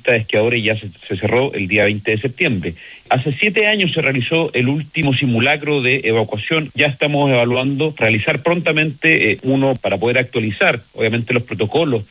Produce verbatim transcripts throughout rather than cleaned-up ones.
pista de esquiadores ya se, se cerró el día veinte de septiembre. Hace siete años se realizó el último simulacro de evacuación. Ya estamos evaluando realizar prontamente eh, uno para poder actualizar, obviamente, los protocolos.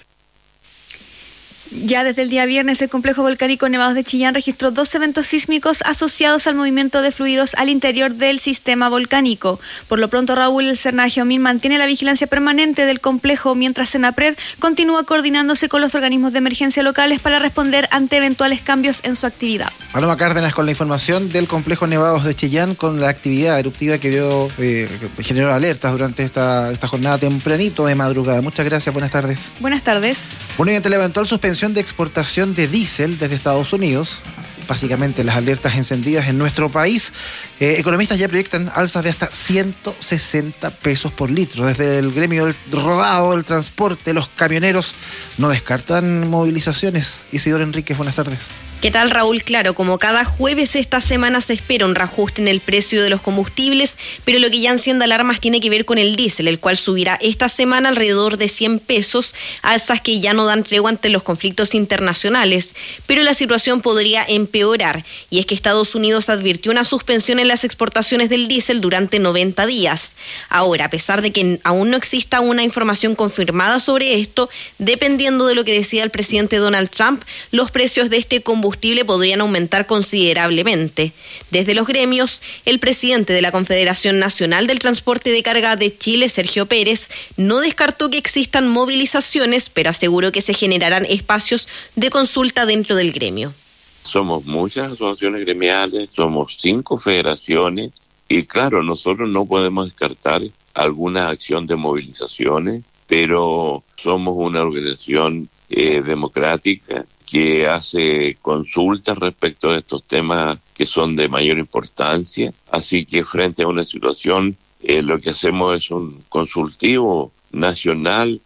Ya desde el día viernes, el complejo volcánico Nevados de Chillán registró dos eventos sísmicos asociados al movimiento de fluidos al interior del sistema volcánico. Por lo pronto, Raúl, el Cernaje Omil mantiene la vigilancia permanente del complejo, mientras Senapred continúa coordinándose con los organismos de emergencia locales para responder ante eventuales cambios en su actividad. Paloma Cárdenas con la información del complejo Nevados de Chillán, con la actividad eruptiva que dio, eh, generó alertas durante esta, esta jornada tempranito de madrugada. Muchas gracias, buenas tardes. Buenas tardes. Bueno, y ante la eventual suspensión de exportación de diésel desde Estados Unidos, básicamente las alertas encendidas en nuestro país, eh, economistas ya proyectan alzas de hasta ciento sesenta pesos por litro. Desde el gremio del rodado, del transporte, los camioneros no descartan movilizaciones. Isidoro Enríquez, buenas tardes. ¿Qué tal, Raúl? Claro, como cada jueves esta semana se espera un reajuste en el precio de los combustibles, pero lo que ya enciende alarmas tiene que ver con el diésel, el cual subirá esta semana alrededor de cien pesos, alzas que ya no dan tregua ante los conflictos internacionales, pero la situación podría empeorar, y es que Estados Unidos advirtió una suspensión en las exportaciones del diésel durante noventa días. Ahora, a pesar de que aún no exista una información confirmada sobre esto, dependiendo de lo que decida el presidente Donald Trump, los precios de este combustible combustible podrían aumentar considerablemente. Desde los gremios, el presidente de la Confederación Nacional del Transporte de Carga de Chile, Sergio Pérez, no descartó que existan movilizaciones, pero aseguró que se generarán espacios de consulta dentro del gremio. Somos muchas asociaciones gremiales, somos cinco federaciones y claro, nosotros no podemos descartar alguna acción de movilizaciones, pero somos una organización eh, democrática que hace consultas respecto de estos temas que son de mayor importancia. Así que frente a una situación, eh, lo que hacemos es un consultivo nacional.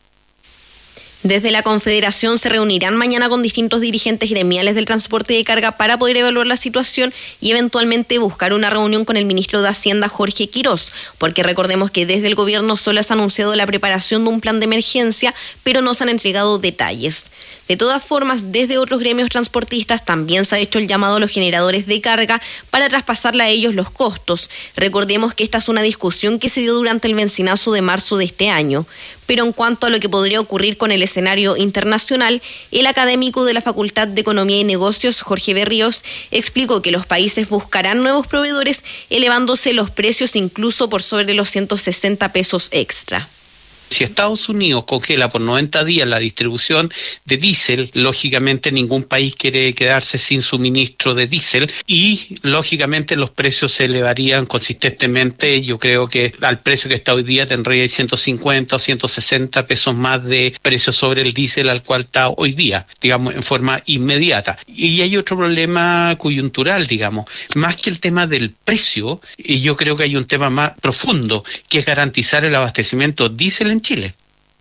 Desde la Confederación se reunirán mañana con distintos dirigentes gremiales del transporte de carga para poder evaluar la situación y eventualmente buscar una reunión con el ministro de Hacienda, Jorge Quirós, porque recordemos que desde el gobierno solo se ha anunciado la preparación de un plan de emergencia, pero no se han entregado detalles. De todas formas, desde otros gremios transportistas también se ha hecho el llamado a los generadores de carga para traspasarle a ellos los costos. Recordemos que esta es una discusión que se dio durante el bencinazo de marzo de este año. Pero en cuanto a lo que podría ocurrir con el escenario internacional, el académico de la Facultad de Economía y Negocios, Jorge Berríos, explicó que los países buscarán nuevos proveedores, elevándose los precios incluso por sobre los ciento sesenta pesos extra. Si Estados Unidos congela por noventa días la distribución de diésel, lógicamente ningún país quiere quedarse sin suministro de diésel y lógicamente los precios se elevarían consistentemente. Yo creo que al precio que está hoy día tendría ciento cincuenta o ciento sesenta pesos más de precio sobre el diésel al cual está hoy día, digamos, en forma inmediata. Y hay otro problema coyuntural, digamos, más que el tema del precio, y yo creo que hay un tema más profundo, que es garantizar el abastecimiento diésel en Chile.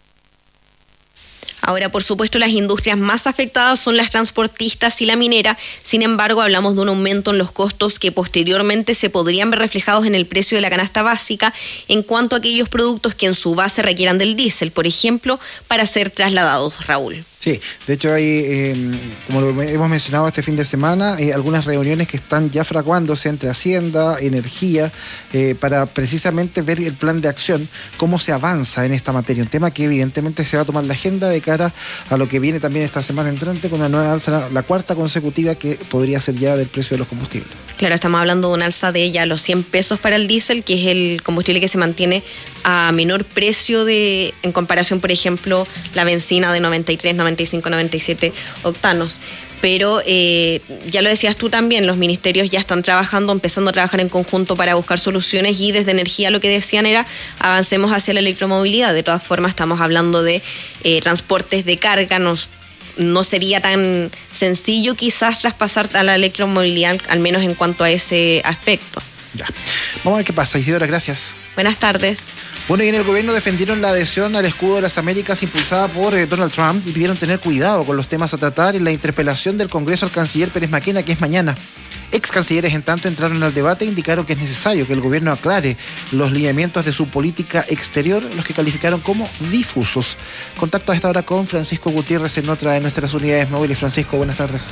Ahora, por supuesto, las industrias más afectadas son las transportistas y la minera. Sin embargo, hablamos de un aumento en los costos que posteriormente se podrían ver reflejados en el precio de la canasta básica en cuanto a aquellos productos que en su base requieran del diésel, por ejemplo, para ser trasladados, Raúl. Sí, de hecho hay, eh, como lo hemos mencionado este fin de semana, eh, algunas reuniones que están ya fraguándose entre Hacienda, Energía, eh, para precisamente ver el plan de acción, cómo se avanza en esta materia. Un tema que evidentemente se va a tomar la agenda de cara a lo que viene también esta semana entrante con una nueva alza, la cuarta consecutiva que podría ser ya del precio de los combustibles. Claro, estamos hablando de una alza de ya los cien pesos para el diésel, que es el combustible que se mantiene a menor precio de en comparación, por ejemplo, la benzina de noventa y tres, noventa y cinco, noventa y siete octanos. Pero eh, ya lo decías tú también, los ministerios ya están trabajando, empezando a trabajar en conjunto para buscar soluciones, y desde Energía lo que decían era avancemos hacia la electromovilidad. De todas formas, estamos hablando de eh, transportes de carga, nos no sería tan sencillo quizás traspasar a la electromovilidad, al menos en cuanto a ese aspecto. Ya. Vamos a ver qué pasa. Isidora, gracias. Buenas tardes. Bueno, y en el gobierno defendieron la adhesión al escudo de las Américas impulsada por eh, Donald Trump y pidieron tener cuidado con los temas a tratar en la interpelación del Congreso al canciller Pérez Maquena, que es mañana. Ex cancilleres, en tanto, entraron al debate e indicaron que es necesario que el gobierno aclare los lineamientos de su política exterior, los que calificaron como difusos. Contacto a esta hora con Francisco Gutiérrez en otra de nuestras unidades móviles. Francisco, buenas tardes.